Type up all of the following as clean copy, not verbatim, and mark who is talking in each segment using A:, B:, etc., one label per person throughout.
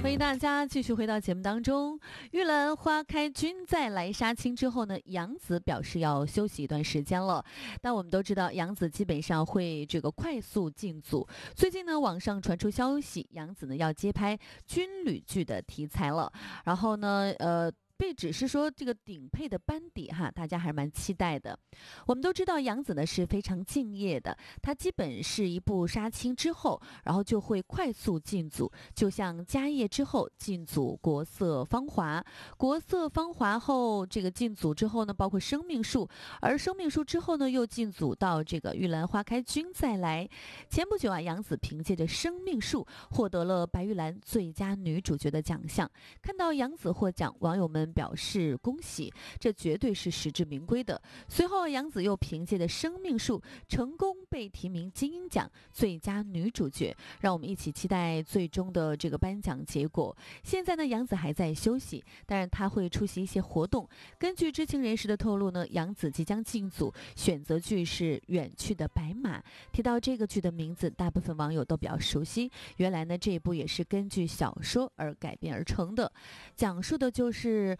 A: 欢迎大家继续回到节目当中。玉兰花开君再来杀青之后呢，杨紫表示要休息一段时间了。但我们都知道，杨紫基本上会快速进组。最近呢，网上传出消息，杨紫呢要接拍军旅剧的题材了。然后呢，被指是说这个顶配的班底哈，大家还是蛮期待的。我们都知道杨紫呢是非常敬业的，她基本是一部杀青之后，然后就会快速进组，就像家业之后进组国色芳华，国色芳华后这个进组之后呢，包括生命树，而生命树之后呢又进组到这个玉兰花开君再来。前不久啊，杨紫凭借着生命树获得了白玉兰最佳女主角的奖项。看到杨紫获奖，网友们表示恭喜，这绝对是实至名归的。随后杨紫又凭借着生命树成功被提名金鹰奖最佳女主角，让我们一起期待最终的这个颁奖结果。现在呢，杨紫还在休息，当然她会出席一些活动。根据知情人士的透露呢，杨紫即将进组，选择剧是《远去的白马》。提到这个剧的名字，大部分网友都比较熟悉，原来呢这一部也是根据小说而改编而成的，讲述的就是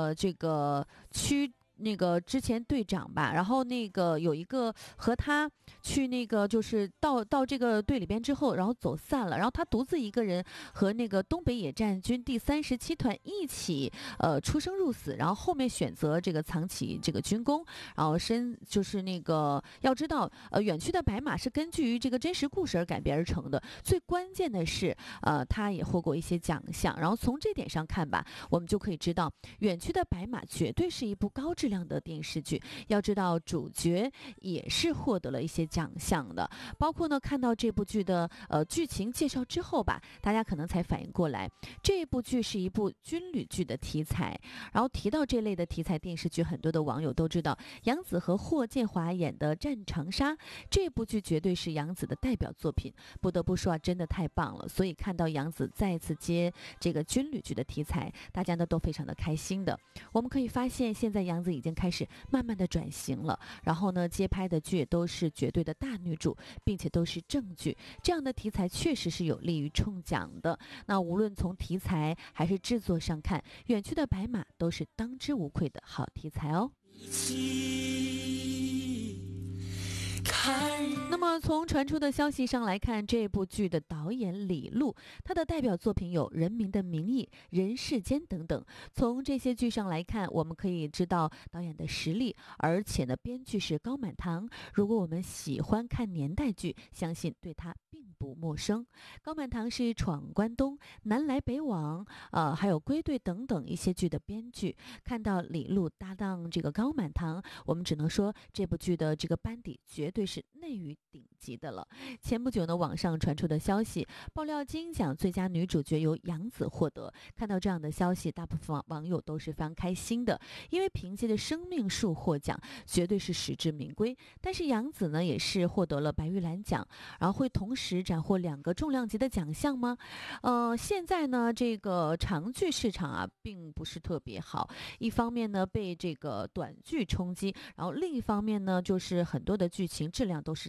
A: 那个之前队长吧，然后那个有一个和他去那个就是到这个队里边之后，然后走散了，然后他独自一个人和那个东北野战军第37团一起出生入死，然后后面选择这个藏起这个军功，然后就是那个要知道远去的白马是根据于这个真实故事而改编而成的，最关键的是他也获过一些奖项，然后从这点上看吧，我们就可以知道远去的白马绝对是一部高质量的电视剧。要知道主角也是获得了一些奖项的，包括呢看到这部剧的剧情介绍之后吧，大家可能才反应过来，这部剧是一部军旅剧的题材。然后提到这类的题材电视剧，很多的网友都知道杨紫和霍建华演的《战长沙》这部剧绝对是杨紫的代表作品，不得不说啊，真的太棒了。所以看到杨紫再次接这个军旅剧的题材，大家呢都非常的开心的。我们可以发现，现在杨紫已经开始慢慢的转型了，然后呢接拍的剧也都是绝对的大女主，并且都是正剧，这样的题材确实是有利于冲奖的。那无论从题材还是制作上看，远去的白马都是当之无愧的好题材哦。那么从传出的消息上来看，这部剧的导演李路，他的代表作品有《人民的名义》《人世间》等等。从这些剧上来看，我们可以知道导演的实力，而且呢，编剧是高满堂。如果我们喜欢看年代剧，相信对他并不陌生。高满堂是闯关东、南来北往，还有归队等等一些剧的编剧。看到李路搭档这个高满堂，我们只能说这部剧的这个班底绝对是内娱顶级的了。前不久呢，网上传出的消息爆料，金鹰奖最佳女主角由杨紫获得。看到这样的消息，大部分网友都是非常开心的，因为凭借着生命树获奖，绝对是实至名归。但是杨紫呢，也是获得了白玉兰奖，然后会同时斩获2个重量级的奖项吗？现在呢，这个长剧市场啊，并不是特别好。一方面呢，被这个短剧冲击，然后另一方面呢，就是很多的剧情质量都是